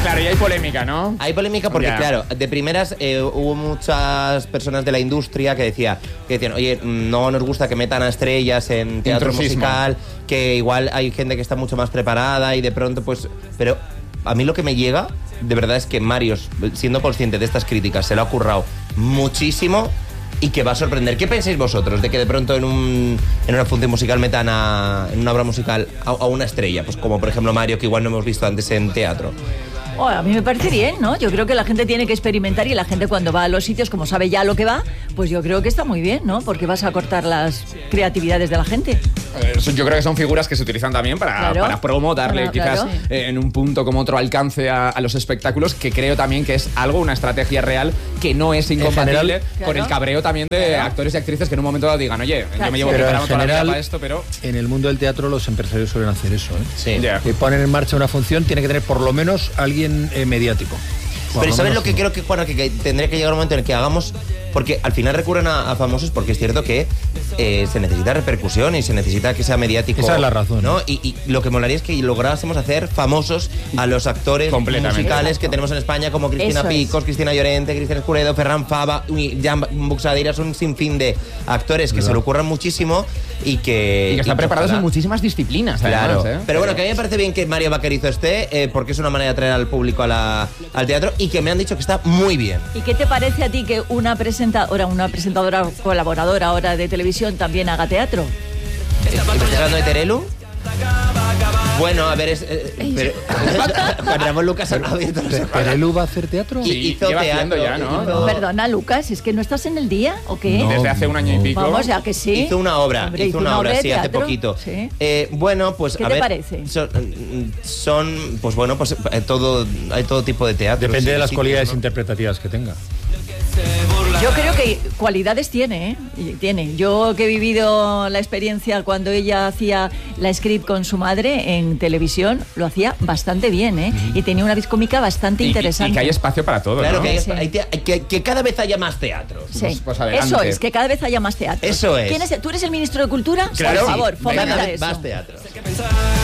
Claro, y hay polémica, ¿no? Hay polémica porque, claro, de primeras hubo muchas personas de la industria que decían, oye, no nos gusta que metan a estrellas en teatro musical, que igual hay gente que está mucho más preparada y de pronto, pues... Pero a mí lo que me llega, de verdad, es que Mario, siendo consciente de estas críticas, se lo ha currado muchísimo y que va a sorprender. ¿Qué pensáis vosotros de que de pronto en una función musical metan en una obra musical a una estrella? Pues como, por ejemplo, Mario, que igual no hemos visto antes en teatro. Oh, a mí me parece bien, ¿no? Yo creo que la gente tiene que experimentar y la gente cuando va a los sitios, como sabe ya lo que va, pues yo creo que está muy bien, ¿no? Porque vas a cortar las creatividades de la gente. Yo creo que son figuras que se utilizan también para promo, darle quizás en un punto como otro alcance a los espectáculos, que creo también que es una estrategia real que no es incompatible con el cabreo también de actores y actrices que en un momento dado digan, oye, yo me llevo preparando toda la vida para esto, pero... En el mundo del teatro los empresarios suelen hacer eso, ¿eh? Sí. Que ponen en marcha una función, tiene que tener por lo menos alguien mediático. Pero ¿sabes lo que creo que, Juan, que tendría que llegar un momento en el que hagamos? Porque al final recurren a famosos porque es cierto que se necesita repercusión y se necesita que sea mediático. Esa es la razón, ¿no? Y lo que molaría es que lográsemos hacer famosos a los actores musicales que tenemos en España, como Cristina Picos, Cristina Llorente, Cristian Escuredo, Ferran Fava, Jan Buxadira. Son un sinfín de actores que se lo ocurran muchísimo y que están preparados en muchísimas disciplinas. Claro, además, pero bueno, que a mí me parece bien que Mario Vaquerizo esté, porque es una manera de atraer al público al teatro, y que me han dicho que está muy bien. ¿Y qué te parece a ti que una presentadora colaboradora ahora de televisión también haga teatro? ¿Estás hablando de Terelu? Bueno, a ver, Juan Ramón Lucas ha abierto los ojos. ¿Terelu va a hacer teatro? Y hizo teatro ya, ¿no? Perdona, Lucas, ¿es que no estás en el día o qué? No. Desde hace un año y pico. Vamos, ya que sí. Hizo una obra, Hombre, hizo una obra sí, hace poquito. Sí. Bueno, pues ¿Qué a te ver, parece? Hay todo tipo de teatro. Depende de las sí, cualidades ¿no? interpretativas que tenga. Yo creo que cualidades tiene, ¿eh? Tiene. Yo que he vivido la experiencia cuando ella hacía la script con su madre en televisión, lo hacía bastante bien, ¿eh? Y tenía una vis cómica bastante interesante. Y que hay espacio para todo, Claro, ¿no? que cada vez haya más teatro. Sí. Pues adelante. Eso es, que cada vez haya más teatro. Eso es. ¿Tú eres el ministro de Cultura? Claro. Por favor, Sí, fomenta cada vez eso. más teatro.